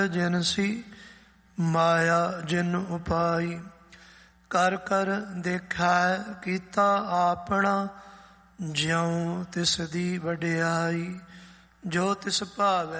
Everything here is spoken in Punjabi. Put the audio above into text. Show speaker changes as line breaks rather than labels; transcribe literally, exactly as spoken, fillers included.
ਜਿਨਸੀ ਮਾਇਆ ਜਿਨ ਉਪਾਈ। ਕਰ ਕਰ ਦੇਖੈ ਕੀਤਾ ਆਪਣਾ, ਜਿਉ ਤਿਸ ਦੀ ਵਡਿਆਈ। ਜੋ ਤਿਸ ਭਾਵੈ